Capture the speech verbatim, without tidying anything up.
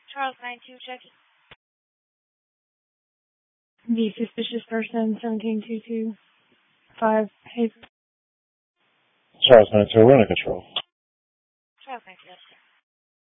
Charles nine two, check it. The suspicious person, seventeen two two five, Hazel. Charles nine two, we're under control. Charles nine two.